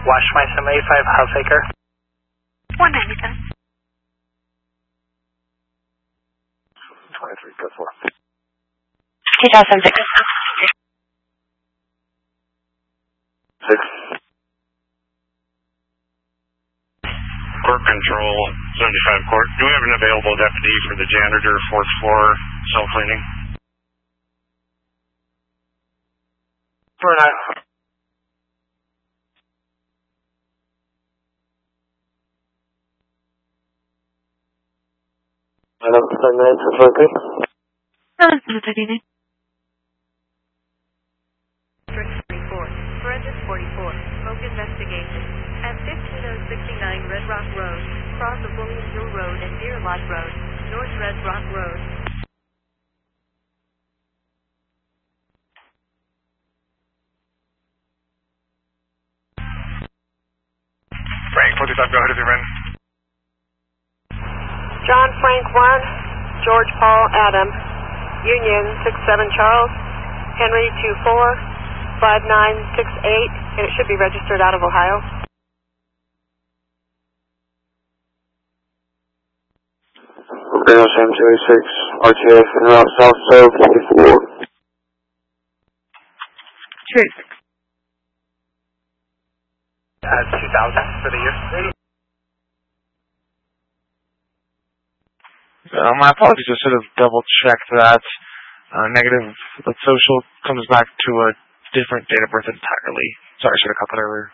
Washington 85, Halfaker. 197. 23, code 4. 2006. 6. Court Control, 75 Court. Do we have an available deputy for the janitor, 4th floor, self-cleaning? For now. Madam, 10 minutes is okay? District 44, Forensic 44, smoke investigation. At 15069 Red Rock Road, cross of William Hill Road and Deer Lot Road, North Red Rock Road. Frank, 45, go ahead if you're in. John Frank 1, George Paul Adam, Union 67 Charles, Henry 24, 5968, and it should be registered out of Ohio. Reno Sam 286, RTA, en route south, so 54. Truth. 2000 for the year. My apologies, I should have double-checked that. Negative, the social comes back to a different date of birth entirely. Sorry, I should have caught that earlier.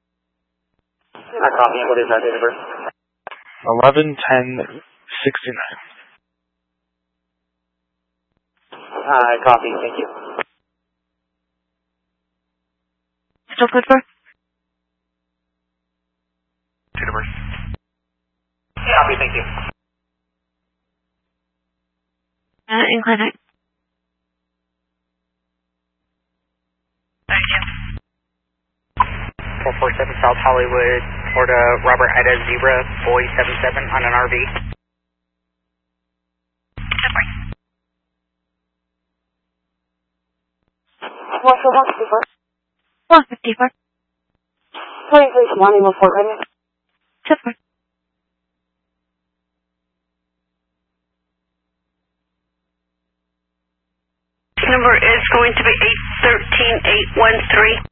I copy. What is that date of birth? 11/10/69. I copy. Thank you. Still good for? Date of birth. Copy. Thank you. In clinic. Thank you. 447 South Hollywood, Florida, Robert Ida Zebra, Boy 77 on an RV. 154. 23 Swanee, Fort Redmond. Super. Number is going to be 813813.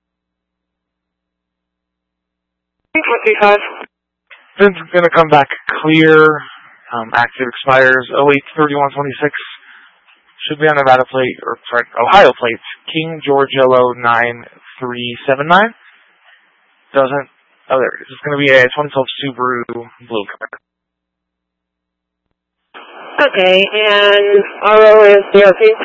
25. Then it's going to come back clear. Active expires 08/31/26. Should be on Nevada plate, or sorry, Ohio plates. King George Yellow 9379. Doesn't. Oh, there it is. It's going to be a 2012 Subaru blue car. Okay, and RO is DRP.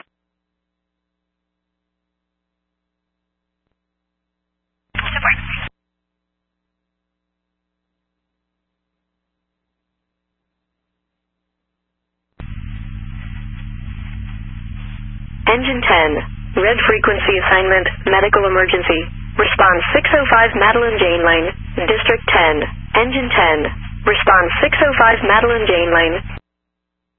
Engine 10, red frequency assignment, medical emergency. Response 605 Madeline Jane Lane, District 10. Engine 10, response 605 Madeline Jane Lane.